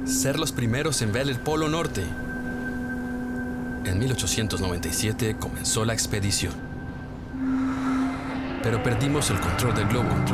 ser los primeros en ver el Polo Norte. En 1897 comenzó la expedición. Pero perdimos el control del globo.